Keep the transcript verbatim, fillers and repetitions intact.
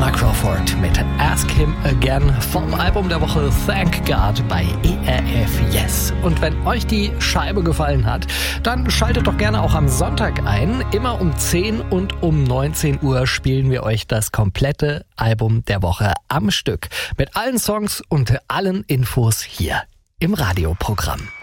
Cinema Crawford mit Ask Him Again vom Album der Woche Thank God bei E R F Yes. Und wenn euch die Scheibe gefallen hat, dann schaltet doch gerne auch am Sonntag ein. Immer um zehn und um neunzehn Uhr spielen wir euch das komplette Album der Woche am Stück. Mit allen Songs und allen Infos hier im Radioprogramm.